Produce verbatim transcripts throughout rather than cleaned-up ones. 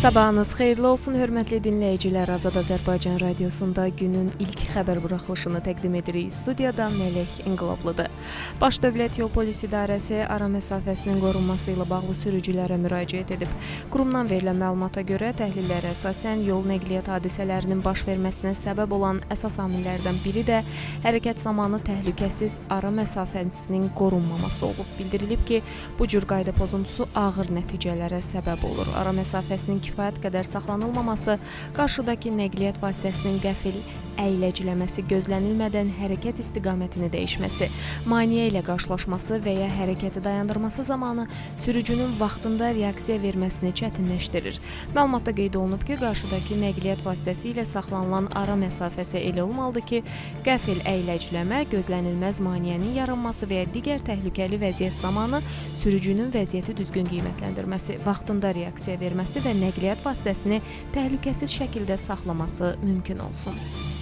Sabahınız xeyirli olsun, hörmətli dinləyicilər. Azad Azərbaycan Radiosunda günün ilk xəbər buraxılışını təqdim edirik. Studiyadan Mələk İnqilablıdır. Baş Dövlət Yol Polis İdarəsi ara məsafəsinin qorunması ilə bağlı sürücülərə müraciət edib. Qurumdan verilən məlumata görə təhlillərə əsasən yol nəqliyyat hadisələrinin baş verməsinə səbəb olan əsas amillərdən biri də hərəkət zamanı təhlükəsiz ara məsafəsinin qorunmaması olub. Bildirilib ki, bu cür qayda pozuntusu ağır nəticələrə səbəb olur. Ara məsafəsinin kifayət qədər saxlanılmaması, qarşıdakı nəqliyyat vasitəsinin qəfil əyləciləməsi, gözlənilmədən hərəkət istiqamətini dəyişməsi, maneə ilə qarşılaşması və ya hərəkəti dayandırması zamanı sürücünün vaxtında reaksiya verməsini çətinləşdirir. Məlumatda qeyd olunub ki, qarşıdakı nəqliyyat vasitəsi ilə saxlanılan ara məsafəsi elə olmalıdır ki, qəfil əyləciləmə, gözlənilməz maneənin yaranması və ya digər təhlükəli vəziyyət zamanı sürücünün vəziyyəti düzgün qiymətləndirməsi, vaxtında reaksiya verməsi və nəqliyyat vasitəsini təhlükəsiz şəkildə saxlaması mümkün olsun.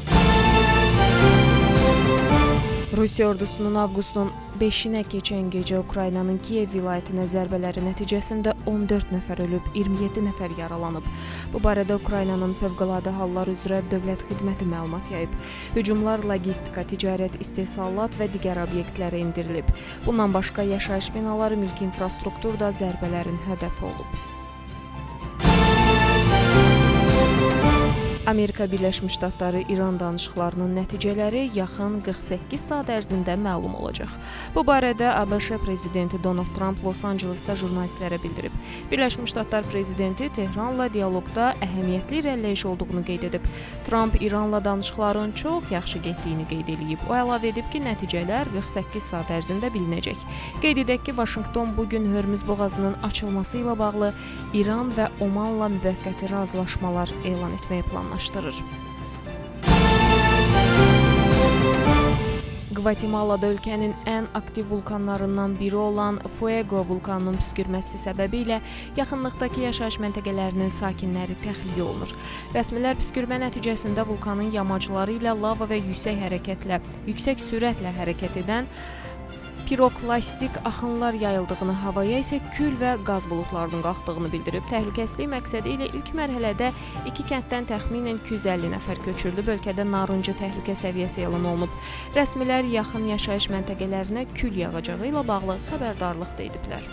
Rusiya ordusunun avqustun beşinə keçən gecə Ukraynanın Kiyev vilayətinə zərbələri nəticəsində on dörd nəfər ölüb, iyirmi yeddi nəfər yaralanıb. Bu barədə Ukraynanın Fövqəladə Hallar üzrə Dövlət Xidməti məlumat yayıb. Hücumlar logistika, ticarət, istehsalat və digər obyektlərə endirilib. Bundan başqa yaşayış binaları, mülki infrastruktur da zərbələrin hədəfi olub. Amerika Birləşmiş Ştatları İran danışıqlarının nəticələri yaxın qırx səkkiz saat ərzində məlum olacaq. Bu barədə ABŞ prezidenti Donald Trump Los Ancelesdə jurnalistlərə bildirib. Birləşmiş Ştatlar prezidenti Tehranla dialoqda əhəmiyyətli irəliləyiş olduğunu qeyd edib. Trump İranla danışıqların çox yaxşı getdiyini qeyd edib. O əlavə edib ki, nəticələr qırx səkkiz saat ərzində bilinəcək. Qeyd edək ki, Vaşinqton bugün Hörmüz boğazının açılması ilə bağlı İran və Omanla müvəqqəti razılaşmalar elan etməyi planlaşdırır. Qvatemalada ölkənin ən aktiv vulkanlarından biri olan Fuego vulkanının püskürməsi səbəbilə yaxınlıqdakı yaşayış məntəqələrinin sakinləri təxliyə olunur. Rəsmilər püskürmə nəticəsində vulkanın yamacları ilə lava və yüksək hərəkətlə, yüksək sürətlə hərəkət edən piroklastik axınlar yayıldığını, havaya isə kül və qaz buludlarının qalxdığını bildirib. Təhlükəsizlik məqsədi ilə ilk mərhələdə iki kənddən təxminən iki yüz əlli nəfər köçürülüb. Ölkədə narıncı təhlükə səviyyəsi elan olunub. Rəsmilər yaxın yaşayış məntəqələrinə kül yağacağı ilə bağlı xəbərdarlıq da ediblər.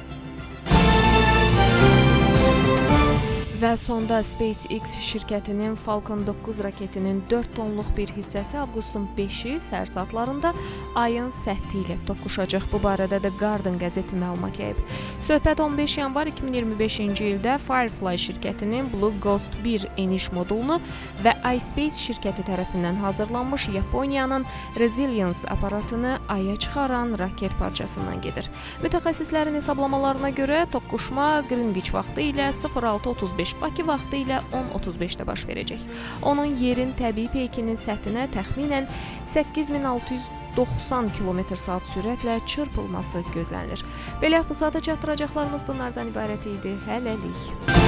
Və sonda SpaceX şirkətinin Falcon doqquz raketinin dörd tonluq bir hissəsi avqustun beşi səhər saatlarında ayın səthi ilə toqquşacaq. Bu barədə The Guardian qəzeti məlumat yayıb. Söhbət on beş yanvar iki min iyirmi beşinci ildə Firefly şirkətinin Blue Ghost bir eniş modulunu və iSpace şirkəti tərəfindən hazırlanmış Yaponiyanın Resilience aparatını aya çıxaran raket parçasından gedir. Mütəxəssislərin hesablamalarına görə toqquşma Greenwich vaxtı ilə sıfır altı otuz beş Bakı vaxtı ilə on otuz beşdə baş verəcək. Onun yerin təbii peykinin səthinə təxminən səkkiz min altı yüz doxsan kilometr saat sürətlə çırpılması gözlənilir. Belə bu saata çatdıracaqlarımız bunlardan ibarət idi. Hələlik.